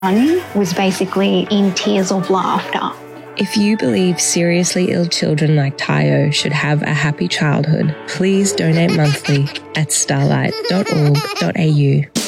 son was basically in tears of laughter. If you believe seriously ill children like Tayo should have a happy childhood, please donate monthly at starlight.org.au.